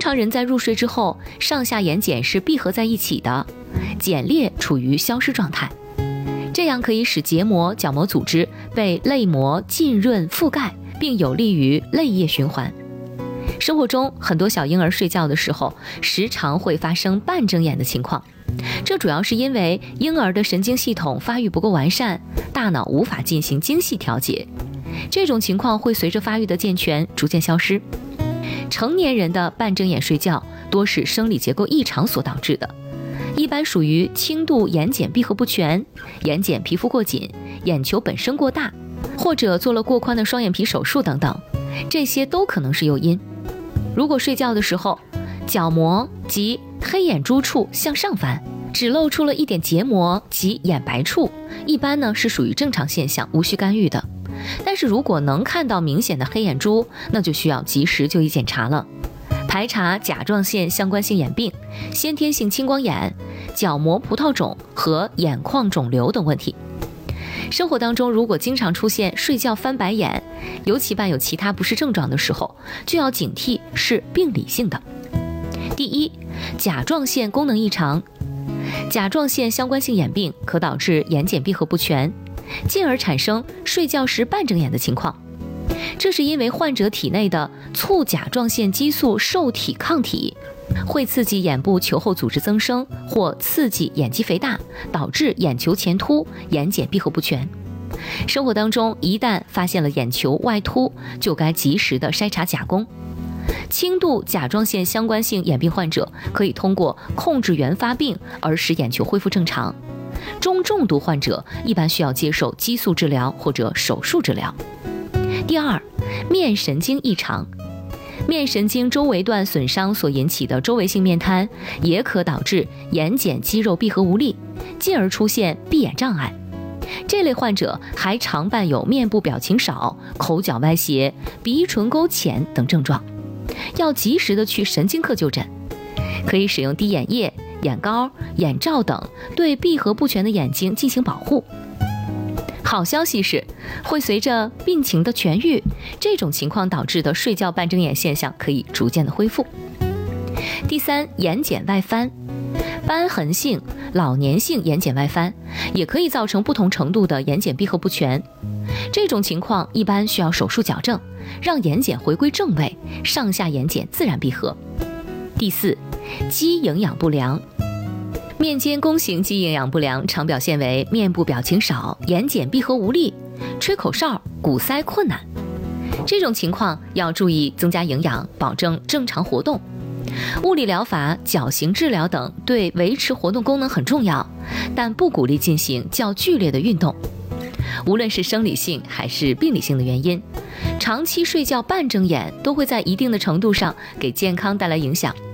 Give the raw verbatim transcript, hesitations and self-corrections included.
常人在入睡之后，上下眼睑是闭合在一起的，睑裂处于消失状态，这样可以使结膜、角膜组织被泪膜浸润覆盖，并有利于泪液循环。生活中，很多小婴儿睡觉的时候，时常会发生半睁眼的情况，这主要是因为婴儿的神经系统发育不够完善，大脑无法进行精细调节。这种情况会随着发育的健全逐渐消失。成年人的半睁眼睡觉多是生理结构异常所导致的，一般属于轻度眼睑闭合不全、眼睑皮肤过紧、眼球本身过大，或者做了过宽的双眼皮手术等等，这些都可能是诱因。如果睡觉的时候，角膜及黑眼珠处向上翻，只露出了一点结膜及眼白处，一般呢是属于正常现象，无需干预的。但是如果能看到明显的黑眼珠，那就需要及时就医检查了，排查甲状腺相关性眼病、先天性青光眼、角膜葡萄肿和眼眶肿瘤等问题。生活当中如果经常出现睡觉翻白眼，尤其伴有其他不适症状的时候，就要警惕是病理性的。第一，甲状腺功能异常。甲状腺相关性眼病可导致眼睑闭合不全，进而产生睡觉时半睁眼的情况。这是因为患者体内的促甲状腺激素受体抗体会刺激眼部球后组织增生，或刺激眼肌肥大，导致眼球前凸，眼睑闭合不全。生活当中一旦发现了眼球外凸，就该及时的筛查甲功。轻度甲状腺相关性眼病患者可以通过控制原发病而使眼球恢复正常，中重度患者一般需要接受激素治疗或者手术治疗。第二，面神经异常。面神经周围段损伤所引起的周围性面瘫，也可导致眼睑肌肉闭合无力，进而出现闭眼障碍。这类患者还常伴有面部表情少、口角歪斜、鼻唇沟浅等症状，要及时的去神经科就诊。可以使用滴眼液、眼膏、眼罩等对闭合不全的眼睛进行保护。好消息是，会随着病情的痊愈，这种情况导致的睡觉半睁眼现象可以逐渐的恢复。第三，眼睑外翻。瘢痕性、老年性眼睑外翻也可以造成不同程度的眼睑闭合不全，这种情况一般需要手术矫正，让眼睑回归正位，上下眼睑自然闭合。第四，肌营养不良。面间弓形肌营养不良常表现为面部表情少、眼睑闭合无力、吹口哨、鼓塞困难。这种情况要注意增加营养，保证正常活动。物理疗法、矫形治疗等对维持活动功能很重要，但不鼓励进行较剧烈的运动。无论是生理性还是病理性的原因，长期睡觉半睁眼都会在一定的程度上给健康带来影响。